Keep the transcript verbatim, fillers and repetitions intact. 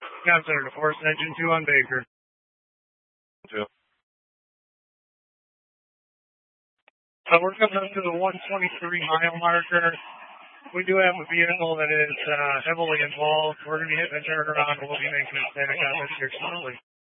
Yes, sir. To force engine two on Baker. Two. So we're coming up to the one twenty-three mile marker. We do have a vehicle that is uh, heavily involved. We're going to be hitting a turnaround, and we'll be making a static out this here shortly.